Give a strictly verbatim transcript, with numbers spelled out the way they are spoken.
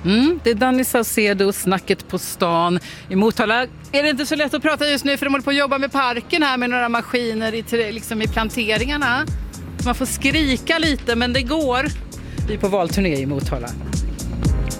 Mm, det är Danny Saucedo, snacket på stan. I Motala är det inte så lätt att prata just nu för de håller på att jobba med parken här med några maskiner i, liksom i planteringarna. Man får skrika lite men det går. Vi är på valturné i Motala.